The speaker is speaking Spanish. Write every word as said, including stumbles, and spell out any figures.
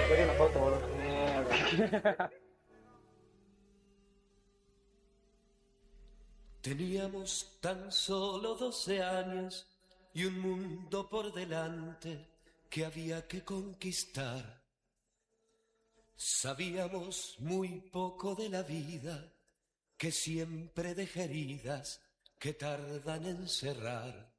Quería una foto, boludo. Mierda. Teníamos tan solo doce años y un mundo por delante que había que conquistar. Sabíamos muy poco de la vida, que siempre deja heridas que tardan en cerrar.